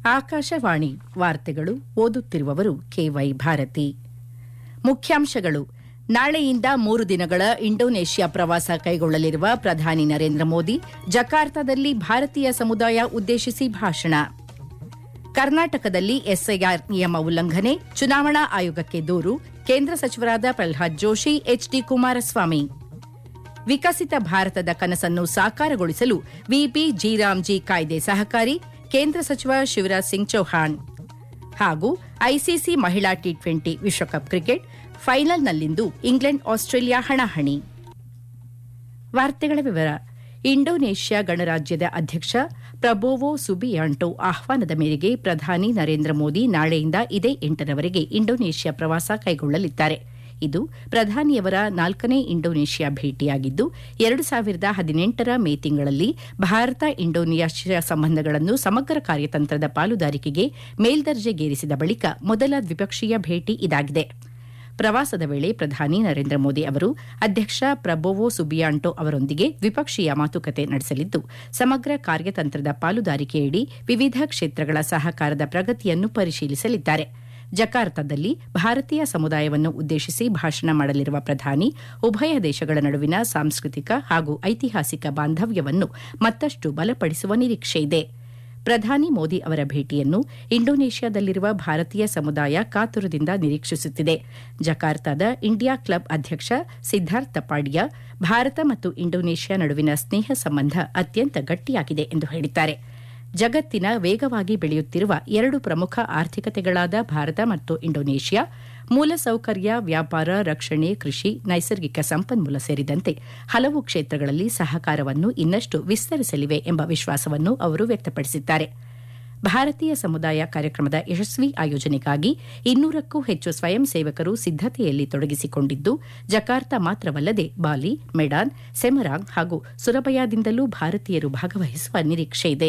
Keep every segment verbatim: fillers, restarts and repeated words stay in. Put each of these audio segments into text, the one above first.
ಆಕಾಶವಾಣಿ ವಾರ್ತೆಗಳು ಓದುತ್ತಿರುವವರು ಕೆವೈ ಭಾರತಿ. ಮುಖ್ಯಾಂಶಗಳು. ನಾಳೆಯಿಂದ ಮೂರು ದಿನಗಳ ಇಂಡೋನೇಷ್ಯಾ ಪ್ರವಾಸ ಕೈಗೊಳ್ಳಲಿರುವ ಪ್ರಧಾನಿ ನರೇಂದ್ರ ಮೋದಿ ಜಕಾರ್ತಾದಲ್ಲಿ ಭಾರತೀಯ ಸಮುದಾಯ ಉದ್ದೇಶಿಸಿ ಭಾಷಣ. ಕರ್ನಾಟಕದಲ್ಲಿ ಎಸ್ಐಆರ್ ನಿಯಮ ಉಲ್ಲಂಘನೆ, ಚುನಾವಣಾ ಆಯೋಗಕ್ಕೆ ದೂರು, ಕೇಂದ್ರ ಸಚಿವರಾದ ಪ್ರಹ್ಲಾದ್ ಜೋಶಿ, ಎಚ್ಡಿ ಕುಮಾರಸ್ವಾಮಿ. ವಿಕಸಿತ ಭಾರತದ ಕನಸನ್ನು ಸಾಕಾರಗೊಳಿಸಲು ವಿಪಿ ಜಿರಾಮ್ಜಿ ಕಾಯ್ದೆ ಸಹಕಾರಿ, ಕೇಂದ್ರ ಸಚಿವ ಶಿವರಾಜ್ ಸಿಂಗ್ ಚೌಹಾಣ್. ಹಾಗೂ ಐಸಿಸಿ ಮಹಿಳಾ ಟಿ ಟ್ವೆಂಟಿ ವಿಶ್ವಕಪ್ ಕ್ರಿಕೆಟ್ ಫೈನಲ್ನಲ್ಲಿಂದು ಇಂಗ್ಲೆಂಡ್ ಆಸ್ಟ್ರೇಲಿಯಾ ಹಣಾಹಣಿ. ವಾರ್ತೆಗಳ ವಿವರ. ಇಂಡೋನೇಷ್ಯಾ ಗಣರಾಜ್ಯದ ಅಧ್ಯಕ್ಷ ಪ್ರಬೋವೋ ಸುಬಿಯಾಂಟೋ ಆಹ್ವಾನದ ಮೇರೆಗೆ ಪ್ರಧಾನಿ ನರೇಂದ್ರ ಮೋದಿ ನಾಳೆಯಿಂದ ಇದೇ ಎಂಟರವರೆಗೆ ಇಂಡೋನೇಷ್ಯಾ ಪ್ರವಾಸ ಕೈಗೊಳ್ಳಲಿದ್ದಾರೆ. ಇದು ಪ್ರಧಾನಿಯವರ ನಾಲ್ಕನೇ ಇಂಡೋನೇಷ್ಯಾ ಭೇಟಿಯಾಗಿದ್ದು, ಎರಡು ಸಾವಿರದ ಹದಿನೆಂಟರ ಮೇ ತಿಂಗಳಲ್ಲಿ ಭಾರತ ಇಂಡೋನೇಷ್ಯಾ ಸಂಬಂಧಗಳನ್ನು ಸಮಗ್ರ ಕಾರ್ಯತಂತ್ರದ ಪಾಲುದಾರಿಕೆಗೆ ಮೇಲ್ದರ್ಜೆಗೇರಿಸಿದ ಬಳಿಕ ಮೊದಲ ದ್ವಿಪಕ್ಷೀಯ ಭೇಟಿ ಇದಾಗಿದೆ. ಪ್ರವಾಸದ ವೇಳೆ ಪ್ರಧಾನಿ ನರೇಂದ್ರ ಮೋದಿ ಅವರು ಅಧ್ಯಕ್ಷ ಪ್ರಬೋವೋ ಸುಬಿಯಾಂಟೋ ಅವರೊಂದಿಗೆ ದ್ವಿಪಕ್ಷೀಯ ಮಾತುಕತೆ ನಡೆಸಲಿದ್ದು, ಸಮಗ್ರ ಕಾರ್ಯತಂತ್ರದ ಪಾಲುದಾರಿಕೆಯಡಿ ವಿವಿಧ ಕ್ಷೇತ್ರಗಳ ಸಹಕಾರದ ಪ್ರಗತಿಯನ್ನು ಪರಿಶೀಲಿಸಲಿದ್ದಾರೆ. ಜಕಾರ್ತಾದಲ್ಲಿ ಭಾರತೀಯ ಸಮುದಾಯವನ್ನು ಉದ್ದೇಶಿಸಿ ಭಾಷಣ ಮಾಡಲಿರುವ ಪ್ರಧಾನಿ ಉಭಯ ದೇಶಗಳ ನಡುವಿನ ಸಾಂಸ್ಕೃತಿಕ ಹಾಗೂ ಐತಿಹಾಸಿಕ ಬಾಂಧವ್ಯವನ್ನು ಮತ್ತಷ್ಟು ಬಲಪಡಿಸುವ ನಿರೀಕ್ಷೆಯಿದೆ. ಪ್ರಧಾನಿ ಮೋದಿ ಅವರ ಭೇಟಿಯನ್ನು ಇಂಡೋನೇಷ್ಯಾದಲ್ಲಿರುವ ಭಾರತೀಯ ಸಮುದಾಯ ಕಾತುರದಿಂದ ನಿರೀಕ್ಷಿಸುತ್ತಿದೆ. ಜಕಾರ್ತಾದ ಇಂಡಿಯಾ ಕ್ಲಬ್ ಅಧ್ಯಕ್ಷ ಸಿದ್ದಾರ್ಥ ಪಾಡಿಯಾ ಭಾರತ ಮತ್ತು ಇಂಡೋನೇಷ್ಯಾ ನಡುವಿನ ಸ್ನೇಹ ಸಂಬಂಧ ಅತ್ಯಂತ ಗಟ್ಟಿಯಾಗಿದೆ ಎಂದು ಹೇಳಿದ್ದಾರೆ. ಜಗತ್ತಿನ ವೇಗವಾಗಿ ಬೆಳೆಯುತ್ತಿರುವ ಎರಡು ಪ್ರಮುಖ ಆರ್ಥಿಕತೆಗಳಾದ ಭಾರತ ಮತ್ತು ಇಂಡೋನೇಷ್ಯಾ ಮೂಲಸೌಕರ್ಯ, ವ್ಯಾಪಾರ, ರಕ್ಷಣೆ, ಕೃಷಿ, ನೈಸರ್ಗಿಕ ಸಂಪನ್ಮೂಲ ಸೇರಿದಂತೆ ಹಲವು ಕ್ಷೇತ್ರಗಳಲ್ಲಿ ಸಹಕಾರವನ್ನು ಇನ್ನಷ್ಟು ವಿಸ್ತರಿಸಲಿವೆ ಎಂಬ ವಿಶ್ವಾಸವನ್ನು ಅವರು ವ್ಯಕ್ತಪಡಿಸಿದ್ದಾರೆ. ಭಾರತೀಯ ಸಮುದಾಯ ಕಾರ್ಯಕ್ರಮದ ಯಶಸ್ವಿ ಆಯೋಜನೆಗಾಗಿ ಇನ್ನೂರಕ್ಕೂ ಹೆಚ್ಚು ಸ್ವಯಂ ಸೇವಕರು ಸಿದ್ದತೆಯಲ್ಲಿ ತೊಡಗಿಸಿಕೊಂಡಿದ್ದು, ಜಕಾರ್ತಾ ಮಾತ್ರವಲ್ಲದೆ ಬಾಲಿ, ಮೆಡಾನ್, ಸೆಮರಾಂಗ್ ಹಾಗೂ ಸುರಬಯಾದಿಂದಲೂ ಭಾರತೀಯರು ಭಾಗವಹಿಸುವ ನಿರೀಕ್ಷೆಯಿದೆ.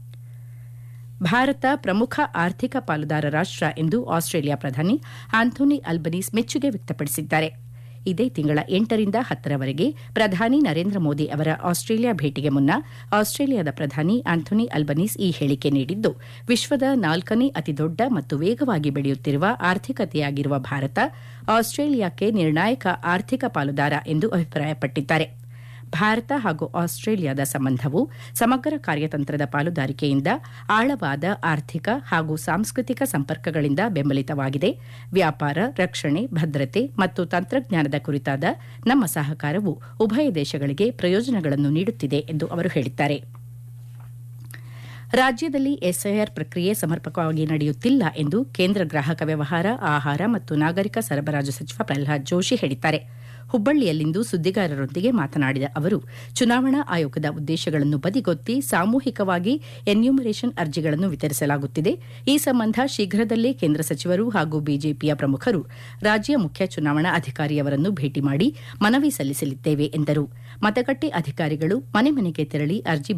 ಭಾರತ ಪ್ರಮುಖ ಆರ್ಥಿಕ ಪಾಲುದಾರ ರಾಷ್ಟ ಎಂದು ಆಸ್ಟ್ರೇಲಿಯಾ ಪ್ರಧಾನಿ ಆಂಥೋನಿ ಅಲ್ಬನೀಸ್ ಮೆಚ್ಚುಗೆ ವ್ಯಕ್ತಪಡಿಸಿದ್ದಾರೆ. ಇದೇ ತಿಂಗಳ ಎಂಟರಿಂದ ಹತ್ತರವರೆಗೆ ಪ್ರಧಾನಿ ನರೇಂದ್ರ ಮೋದಿ ಅವರ ಆಸ್ಟ್ರೇಲಿಯಾ ಭೇಟಿಗೆ ಮುನ್ನ ಆಸ್ಟ್ರೇಲಿಯಾದ ಪ್ರಧಾನಿ ಆಂಥೋನಿ ಅಲ್ಬನೀಸ್ ಈ ಹೇಳಿಕೆ ನೀಡಿದ್ದು, ವಿಶ್ವದ ನಾಲ್ಕನೇ ಅತಿದೊಡ್ಡ ಮತ್ತು ವೇಗವಾಗಿ ಬೆಳೆಯುತ್ತಿರುವ ಆರ್ಥಿಕತೆಯಾಗಿರುವ ಭಾರತ ಆಸ್ಟ್ರೇಲಿಯಾಕ್ಕೆ ನಿರ್ಣಾಯಕ ಆರ್ಥಿಕ ಪಾಲುದಾರ ಎಂದು ಅಭಿಪ್ರಾಯಪಟ್ಟಿದ್ದಾರೆ. ಭಾರತ ಹಾಗೂ ಆಸ್ಟ್ರೇಲಿಯಾದ ಸಂಬಂಧವು ಸಮಗ್ರ ಕಾರ್ಯತಂತ್ರದ ಪಾಲುದಾರಿಕೆಯಿಂದ ಆಳವಾದ ಆರ್ಥಿಕ ಹಾಗೂ ಸಾಂಸ್ಕೃತಿಕ ಸಂಪರ್ಕಗಳಿಂದ ಬೆಂಬಲಿತವಾಗಿದೆ. ವ್ಯಾಪಾರ, ರಕ್ಷಣೆ, ಭದ್ರತೆ ಮತ್ತು ತಂತ್ರಜ್ಞಾನದ ಕುರಿತಾದ ನಮ್ಮ ಸಹಕಾರವು ಉಭಯ ದೇಶಗಳಿಗೆ ಪ್ರಯೋಜನಗಳನ್ನು ನೀಡುತ್ತಿದೆ ಎಂದು ಅವರು ಹೇಳಿದ್ದಾರೆ. ರಾಜ್ಯದಲ್ಲಿ ಎಸ್ಐಆರ್ ಪ್ರಕ್ರಿಯೆ ಸಮರ್ಪಕವಾಗಿ ನಡೆಯುತ್ತಿಲ್ಲ ಎಂದು ಕೇಂದ್ರ ಗ್ರಾಹಕ ವ್ಯವಹಾರ, ಆಹಾರ ಮತ್ತು ನಾಗರಿಕ ಸರಬರಾಜು ಸಚಿವ ಪ್ರಹ್ಲಾದ್ ಜೋಶಿ ಹೇಳಿದ್ದಾರೆ. ಹುಬ್ಬಳ್ಳಿಯಲ್ಲಿಂದು ಸುದ್ದಿಗಾರರೊಂದಿಗೆ ಮಾತನಾಡಿದ ಅವರು, ಚುನಾವಣಾ ಆಯೋಗದ ಉದ್ದೇಶಗಳನ್ನು ಬದಿಗೊತ್ತಿ ಸಾಮೂಹಿಕವಾಗಿ ಎನ್ಯೂಮರೇಷನ್ ಅರ್ಜಿಗಳನ್ನು ವಿತರಿಸಲಾಗುತ್ತಿದೆ. ಈ ಸಂಬಂಧ ಶೀಘ್ರದಲ್ಲೇ ಕೇಂದ್ರ ಸಚಿವರು ಹಾಗೂ ಬಿಜೆಪಿಯ ಪ್ರಮುಖರು ರಾಜ್ಯ ಮುಖ್ಯ ಚುನಾವಣಾ ಅಧಿಕಾರಿಯವರನ್ನು ಭೇಟಿ ಮಾಡಿ ಮನವಿ ಸಲ್ಲಿಸಲಿದ್ದೇವೆ ಎಂದರು. ಮತಗಟ್ಟೆ ಅಧಿಕಾರಿಗಳು ಮನೆ ಮನೆಗೆ ತೆರಳಿ ಅರ್ಜಿ